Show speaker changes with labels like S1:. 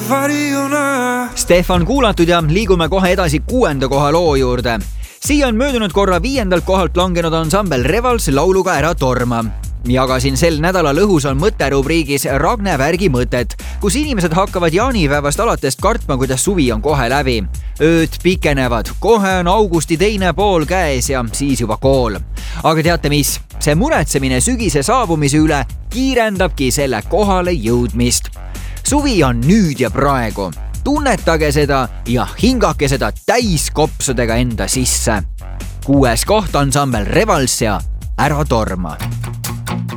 S1: Stefan kuulatud ja liigume kohe edasi 6. koha loo juurde. Siia on möödunud korra 5. kohalt langenud ansambel Revals lauluga Ära torma. Jagasin sel nädalal õhusal mõtterubriigis Ragne Värgi mõtet, kus inimesed hakkavad jaanipäevast alates kartma, kuidas suvi on kohe läbi. Ööd pikenevad, kohe on augusti teine pool käes ja siis juba kool. Aga teate mis? See muretsemine sügise saabumise üle kiirendabki selle kohale jõudmist. Suvi on nüüd ja praegu. Tunnetage seda ja hingake seda täiskopsudega enda sisse. 6. koht ansambel Revals ja Ära torma.